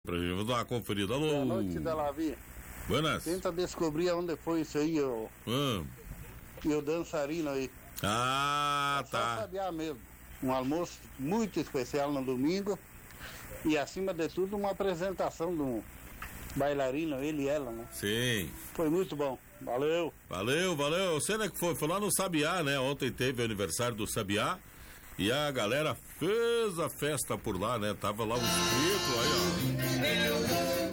Vamos dar uma conferida. Alô. Boa noite, Delavi. Buenas. Tenta descobrir onde foi isso aí, e o dançarino aí. Ah, tá. Só Sabiá mesmo. Um almoço muito especial no domingo. E acima de tudo, uma apresentação de um bailarino, ele e ela, né? Sim. Foi muito bom. Valeu. Valeu. Você, né, que foi lá no Sabiá, né? Ontem teve o aniversário do Sabiá. E a galera fez a festa por lá, né? Tava lá os gritos aí, ó.